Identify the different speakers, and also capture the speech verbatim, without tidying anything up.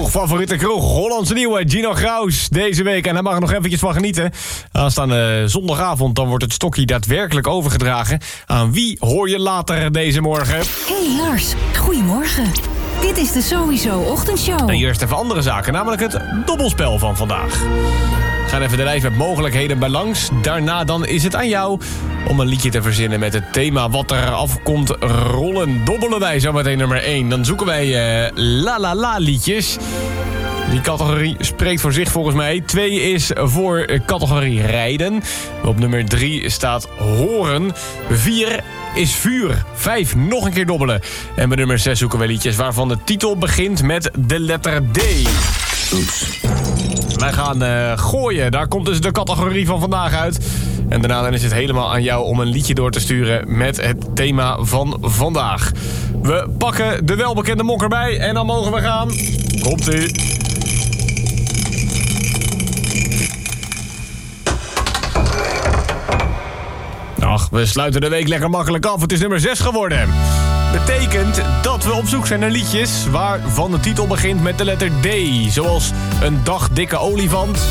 Speaker 1: kroeg, favoriete kroeg, Hollandse Nieuwe, Gino Graus deze week. En daar mag er nog eventjes van genieten. Aanstaande zondagavond dan wordt het stokje daadwerkelijk overgedragen. Aan wie hoor je later deze morgen?
Speaker 2: Hey Lars, goedemorgen. Dit is de Sowieso Ochtendshow.
Speaker 1: En eerst even andere zaken, namelijk het dobbelspel van vandaag. We gaan even de lijst met mogelijkheden bij langs. Daarna dan is het aan jou om een liedje te verzinnen met het thema wat er afkomt rollen. Dobbelen wij zometeen nummer één. Dan zoeken wij uh, la la la liedjes. Die categorie spreekt voor zich volgens mij. Twee is voor categorie rijden. Op nummer drie staat horen. Vier is vuur. Vijf nog een keer dobbelen. En bij nummer zes zoeken we liedjes waarvan de titel begint met de letter D. Oeps. Wij gaan uh, gooien. Daar komt dus de categorie van vandaag uit. En daarna dan is het helemaal aan jou om een liedje door te sturen met het thema van vandaag. We pakken de welbekende mok erbij en dan mogen we gaan. Komt-ie. Ach, we sluiten de week lekker makkelijk af. Het is nummer zes geworden. Betekent dat we op zoek zijn naar liedjes waarvan de titel begint met de letter D. Zoals een dagdikke olifant,